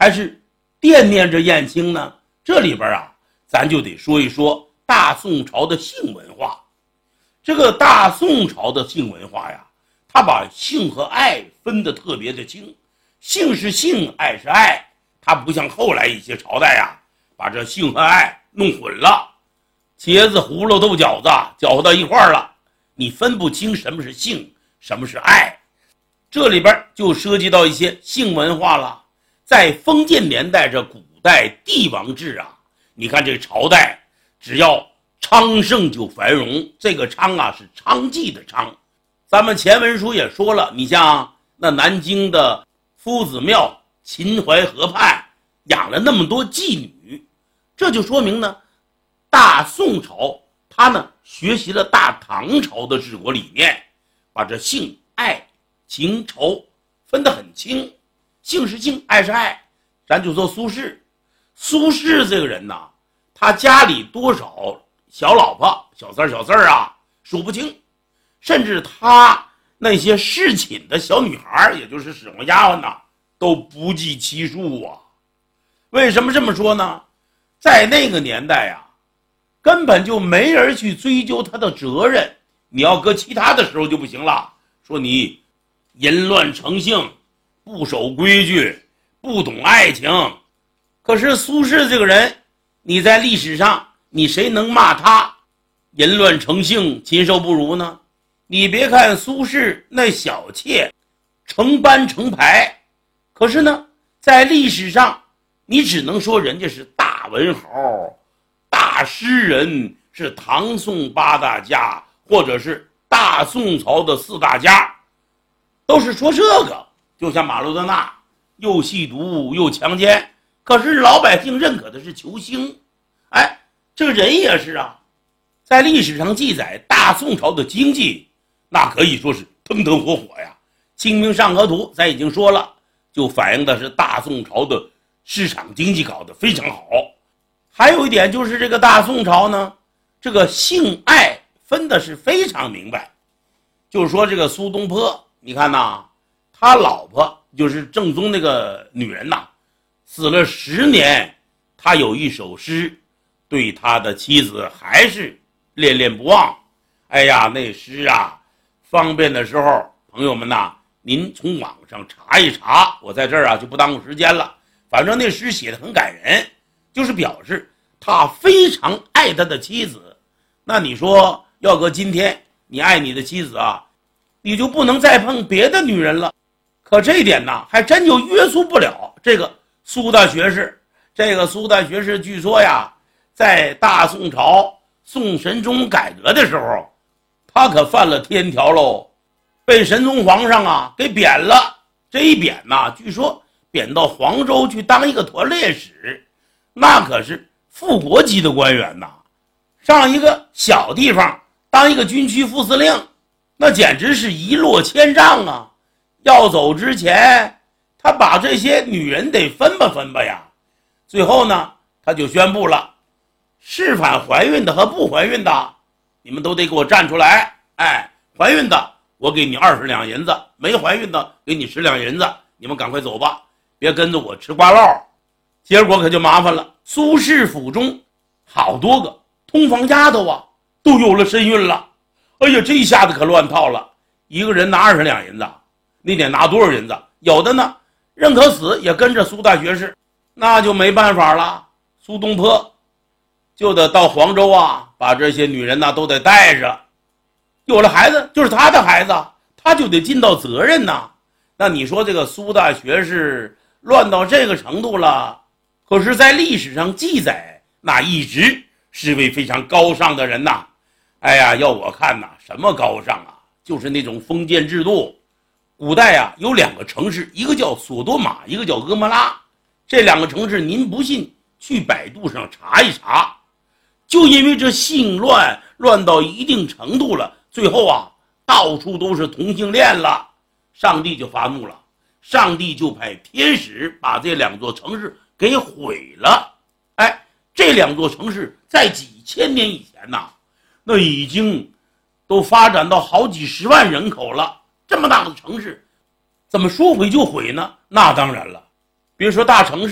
还是惦念着燕青呢？这里边啊，咱就得说一说大宋朝的性文化。这个大宋朝的性文化呀，他把性和爱分得特别的清，性是性，爱是爱，他不像后来一些朝代呀，把这性和爱弄混了，茄子葫芦豆饺子搅和到一块儿了，你分不清什么是性，什么是爱。这里边就涉及到一些性文化了。在封建年代，这古代帝王制啊，你看这朝代只要昌盛就繁荣，这个昌啊是娼妓的娼。咱们前文书也说了，你像那南京的夫子庙秦淮河畔养了那么多妓女，这就说明呢，大宋朝他呢学习了大唐朝的治国理念，把这性爱情仇分得很清，性是性，爱是爱。咱就说苏轼，苏轼这个人呐，他家里多少小老婆小三儿啊数不清，甚至他那些侍寝的小女孩，也就是使唤丫鬟呐，都不计其数啊。为什么这么说呢？在那个年代啊，根本就没人去追究他的责任。你要搁其他的时候就不行了，说你淫乱成性，不守规矩，不懂爱情。可是苏轼这个人，你在历史上你谁能骂他淫乱成性，禽兽不如呢？你别看苏轼那小妾成班成排，可是呢在历史上你只能说人家是大文豪大诗人，是唐宋八大家，或者是大宋朝的四大家，都是说这个。就像马路德纳又吸毒又强奸，可是老百姓认可的是球星。哎，这个人也是啊，在历史上记载大宋朝的经济那可以说是腾腾火火呀。清明上河图咱已经说了，就反映的是大宋朝的市场经济搞得非常好。还有一点就是这个大宋朝呢，这个性爱分的是非常明白。就是说这个苏东坡，你看呐，他老婆就是正宗那个女人呐，死了10年，他有一首诗对他的妻子还是恋恋不忘。哎呀，那诗啊，方便的时候朋友们呐，您从网上查一查，我在这儿啊就不耽误时间了。反正那诗写得很感人，就是表示他非常爱他的妻子。那你说要搁今天，你爱你的妻子啊，你就不能再碰别的女人了。可这一点呢，还真就约束不了这个苏大学士。这个苏大学士据说呀，在大宋朝宋神宗改革的时候，他可犯了天条喽，被神宗皇上啊给贬了。这一贬呐，据说贬到黄州去当一个团练使，那可是副国级的官员呐。上一个小地方当一个军区副司令，那简直是一落千丈啊。要走之前，他把这些女人得分吧分吧呀。最后呢，他就宣布了，是反怀孕的和不怀孕的，你们都得给我站出来。哎，怀孕的我给你20两银子，没怀孕的给你10两银子，你们赶快走吧，别跟着我吃瓜烙。结果可就麻烦了，苏轼府中好多个通房丫头啊，都有了身孕了。哎呀，这一下子可乱套了，一个人拿20两银子，你得拿多少银子？有的呢，认可死也跟着苏大学士，那就没办法了。苏东坡就得到黄州啊，把这些女人呢都得带着。有了孩子就是他的孩子，他就得尽到责任呐。那你说这个苏大学士乱到这个程度了，可是在历史上记载，那一直是位非常高尚的人呐。哎呀，要我看呐，什么高尚啊，就是那种封建制度。古代啊，有2个城市，一个叫索多玛，一个叫蛾摩拉。这2个城市您不信，去百度上查一查。就因为这性乱到一定程度了，最后啊，到处都是同性恋了，上帝就发怒了，上帝就派天使把这2座城市给毁了。哎，这2座城市在几千年以前呐，那已经都发展到好几10万人口了。这么大的城市，怎么说毁就毁呢？那当然了，别说大城市。